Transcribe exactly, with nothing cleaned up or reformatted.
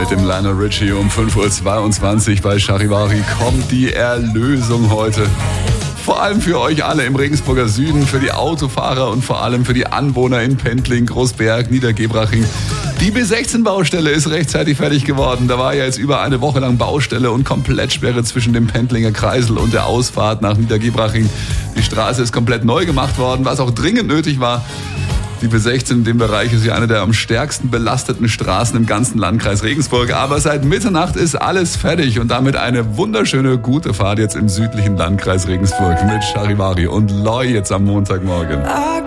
Mit dem Lionel Richie um fünf Uhr zweiundzwanzig bei Charivari kommt die Erlösung heute. Vor allem für euch alle im Regensburger Süden, für die Autofahrer und vor allem für die Anwohner in Pendling, Großberg, Niedergebraching. Die B sechzehn Baustelle ist rechtzeitig fertig geworden. Da war ja jetzt über eine Woche lang Baustelle und Komplettsperre zwischen dem Pendlinger Kreisel und der Ausfahrt nach Niedergebraching. Die Straße ist komplett neu gemacht worden, was auch dringend nötig war. Die B sechzehn in dem Bereich ist ja eine der am stärksten belasteten Straßen im ganzen Landkreis Regensburg. Aber seit Mitternacht ist alles fertig und damit eine wunderschöne, gute Fahrt jetzt im südlichen Landkreis Regensburg mit Charivari und Loi jetzt am Montagmorgen.